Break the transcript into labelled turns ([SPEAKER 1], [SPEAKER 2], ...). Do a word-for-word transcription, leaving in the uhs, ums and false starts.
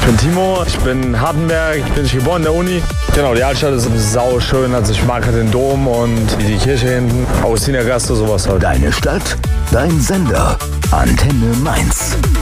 [SPEAKER 1] Ich bin Timo, ich bin in Hardenberg, ich bin geboren in der Uni. Genau, die Altstadt ist sau schön, also ich mag halt den Dom und die Kirche hinten, Augustinergasse, sowas halt.
[SPEAKER 2] Deine Stadt, dein Sender, Antenne Mainz.